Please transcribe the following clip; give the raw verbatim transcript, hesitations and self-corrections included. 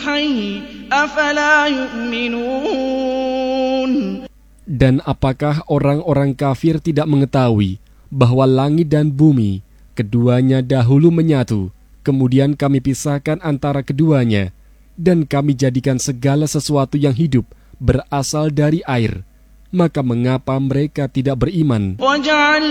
حي أفلا يؤمنون. Dan apakah orang-orang kafir tidak mengetahui bahwa langit dan bumi keduanya dahulu menyatu, kemudian kami pisahkan antara keduanya, dan kami jadikan segala sesuatu yang hidup berasal dari air. Maka mengapa mereka tidak beriman?